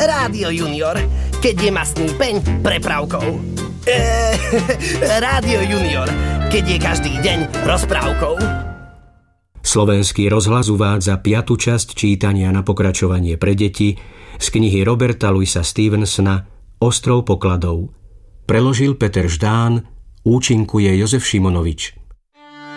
Rádio Junior, keď je mastný peň prepravkou. Rádio Junior, keď je každý deň rozprávkou. Slovenský rozhlas uvádza 5. časť čítania na pokračovanie pre deti z knihy Roberta Louisa Stevensona Ostrov pokladov. Preložil Peter Ždán, účinkuje Jozef Šimonovič.